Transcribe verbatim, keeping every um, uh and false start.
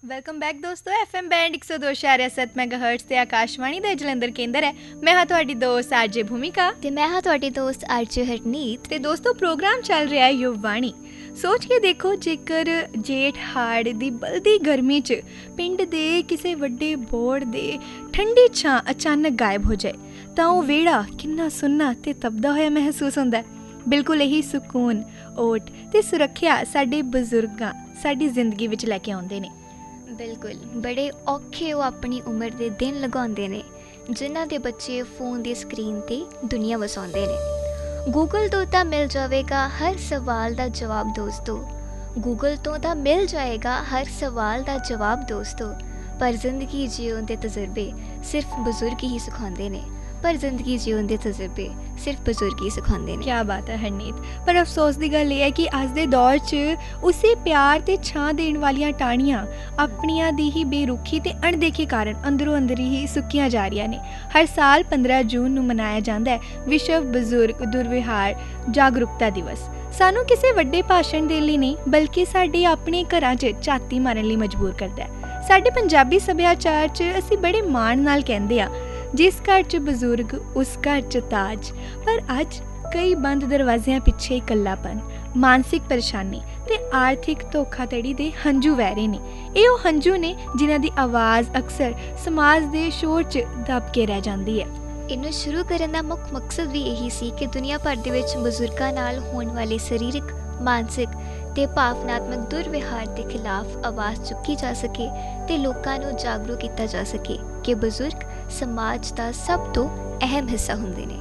Welcome back ਦੋਸਤੋ। F M band ਇੱਕ ਸੌ ਦੋ ਇਸ਼ਾਰਿਆ ਸੱਤ ਮੈਗਾਹਰਟਜ਼ ਤੇ ਆਕਾਸ਼ਵਾਣੀ ਦਾ ਜਲੰਧਰ ਕੇਂਦਰ ਹੈ। ਮੈਂ ਹਾਂ ਤੁਹਾਡੀ ਦੋਸਤ ਆਰਜੇ ਭੂਮਿਕਾ ਤੇ ਮੈਂ ਹਾਂ ਤੁਹਾਡੀ ਦੋਸਤ ਆਰਜੇ ਹਰਨੀਤ। ਤੇ ਦੋਸਤੋ ਪ੍ਰੋਗਰਾਮ ਚੱਲ ਰਿਹਾ ਹੈ ਯੁਵਵਾਣੀ। ਸੋਚ ਕੇ ਦੇਖੋ, ਜੇਕਰ ਜੇਠ ਹਾੜ ਦੀ ਬਲਦੀ ਗਰਮੀ 'ਚ ਪਿੰਡ ਦੇ ਕਿਸੇ ਵੱਡੇ ਬੋੜ ਦੇ ਠੰਡੀ ਛਾਂ ਅਚਾਨਕ ਗਾਇਬ ਹੋ ਜਾਏ ਤਾਂ ਉਹ ਵਿਹੜਾ ਕਿੰਨਾ ਸੁੰਨਾ ਤੇ ਤਪਦਾ ਹੋਇਆ ਮਹਿਸੂਸ ਹੁੰਦਾ ਹੈ। ਬਿਲਕੁਲ ਇਹੀ ਸਕੂਨ, ਓਟ ਤੇ ਸੁਰੱਖਿਆ ਸਾਡੇ ਬਜ਼ੁਰਗਾਂ ਸਾਡੀ ਜ਼ਿੰਦਗੀ ਵਿੱਚ ਲੈ ਕੇ ਆਉਂਦੇ ਨੇ। ਬਿਲਕੁਲ, ਬੜੇ ਔਖੇ ਉਹ ਆਪਣੀ ਉਮਰ ਦੇ ਦਿਨ ਲਗਾਉਂਦੇ ਨੇ ਜਿਨ੍ਹਾਂ ਦੇ ਬੱਚੇ ਫੋਨ ਦੀ ਸਕਰੀਨ 'ਤੇ ਦੁਨੀਆ ਵਸਾਉਂਦੇ ਨੇ। ਗੂਗਲ ਤੋਂ ਤਾਂ ਮਿਲ ਜਾਵੇਗਾ ਹਰ ਸਵਾਲ ਦਾ ਜਵਾਬ ਦੋਸਤੋ, ਗੂਗਲ ਤੋਂ ਤਾਂ ਮਿਲ ਜਾਏਗਾ ਹਰ ਸਵਾਲ ਦਾ ਜਵਾਬ ਦੋਸਤੋ, ਪਰ ਜ਼ਿੰਦਗੀ ਜਿਉਣ ਦੇ ਤਜਰਬੇ ਸਿਰਫ ਬਜ਼ੁਰਗ ਹੀ ਸਿਖਾਉਂਦੇ ਨੇ। ਪਰ ਜ਼ਿੰਦਗੀ ਜਿਉਣ ਦੇ ਤਜਰਬੇ ਸਿਰਫ ਬਜ਼ੁਰਗ ਹੀ ਸਿਖਾਉਂਦੇ ਨੇ। ਕਿਆ ਬਾਤ ਹੈ ਹਰਨੀਤ। ਪਰ ਅਫਸੋਸ ਦੀ ਗੱਲ ਇਹ ਹੈ ਕਿ ਅੱਜ ਦੇ ਦੌਰ 'ਚ ਉਸੇ ਪਿਆਰ ਤੇ ਛਾਂ ਦੇਣ ਵਾਲੀਆਂ ਟਾਹਣੀਆਂ ਆਪਣੀਆਂ ਦੀ ਹੀ ਬੇਰੁਖੀ ਤੇ ਅਣਦੇਖੀ ਕਾਰਨ ਅੰਦਰੋਂ ਅੰਦਰ ਹੀ ਸੁੱਕੀਆਂ ਜਾ ਰਹੀਆਂ ਨੇ। ਹਰ ਸਾਲ ਪੰਦਰਾਂ ਜੂਨ ਨੂੰ ਮਨਾਇਆ ਜਾਂਦਾ ਹੈ ਵਿਸ਼ਵ ਬਜ਼ੁਰਗ ਦੁਰਵਿਹਾਰ ਜਾਗਰੂਕਤਾ ਦਿਵਸ। ਸਾਨੂੰ ਕਿਸੇ ਵੱਡੇ ਭਾਸ਼ਣ ਦੇਣ ਲਈ ਨਹੀਂ, ਬਲਕਿ ਸਾਡੇ ਆਪਣੇ ਘਰਾਂ 'ਚ ਝਾਤੀ ਮਾਰਨ ਲਈ ਮਜਬੂਰ ਕਰਦਾ ਹੈ। ਸਾਡੇ ਪੰਜਾਬੀ ਸੱਭਿਆਚਾਰ 'ਚ ਅਸੀਂ ਬੜੇ ਮਾਣ ਨਾਲ ਕਹਿੰਦੇ ਹਾਂ, ਜਿਸ ਘਰ 'ਚ ਬਜ਼ੁਰਗ ਉਸ ਘਰ 'ਚ ਤਾਜ। ਪਰ ਅੱਜ ਕਈ ਬੰਦ ਦਰਵਾਜ਼ਿਆਂ ਪਿੱਛੇ ਇਕੱਲਾਪਨ, ਮਾਨਸਿਕ ਪਰੇਸ਼ਾਨੀ ਤੇ ਆਰਥਿਕ ਧੋਖਾਧੜੀ ਦੇ ਹੰਝੂ ਵਹਿ ਰਹੇ ਨੇ। ਇਹ ਉਹ ਹੰਝੂ ਨੇ ਜਿਨ੍ਹਾਂ ਦੀ ਆਵਾਜ਼ ਅਕਸਰ ਸਮਾਜ ਦੇ ਸ਼ੋਰ 'ਚ ਦਬ ਕੇ ਰਹਿ ਜਾਂਦੀ ਹੈ। ਇਹਨੂੰ ਸ਼ੁਰੂ ਕਰਨ ਦਾ ਮੁੱਖ ਮਕਸਦ ਵੀ ਇਹੀ ਸੀ ਕਿ ਦੁਨੀਆ ਭਰ ਦੇ ਵਿੱਚ ਬਜ਼ੁਰਗਾਂ ਨਾਲ ਹੋਣ ਵਾਲੇ ਸਰੀਰਕ, ਮਾਨਸਿਕ ਤੇ ਭਾਵਨਾਤਮਕ ਦੁਰਵਿਹਾਰ ਦੇ ਖਿਲਾਫ ਆਵਾਜ਼ ਚੁੱਕੀ ਜਾ ਸਕੇ ਤੇ ਲੋਕਾਂ ਨੂੰ ਜਾਗਰੂਕ ਕੀਤਾ ਜਾ ਸਕੇ ਕਿ ਬਜ਼ੁਰਗ ਸਮਾਜ ਦਾ ਸਭ ਤੋਂ ਅਹਿਮ ਹਿੱਸਾ ਹੁੰਦੇ ਨੇ।